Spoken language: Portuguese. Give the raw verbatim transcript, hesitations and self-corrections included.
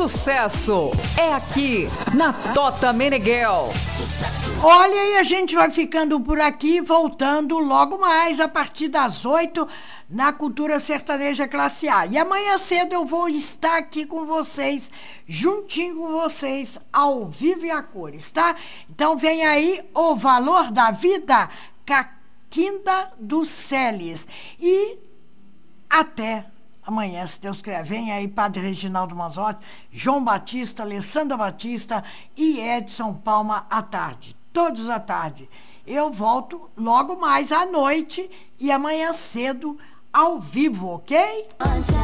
sucesso é aqui na Tota Meneghel. Olha, e a gente vai ficando por aqui, voltando logo mais a partir das oito na Cultura Sertaneja Classe A. E amanhã cedo eu vou estar aqui com vocês, juntinho com vocês, ao vivo e a cores, tá? Então vem aí O Valor da Vida, Caquinda dos Celes. E até amanhã, se Deus quiser. Vem aí Padre Reginaldo Manzotti, João Batista, Alessandra Batista e Edson Palma à tarde. Todos à tarde. Eu volto logo mais à noite e amanhã cedo ao vivo, ok?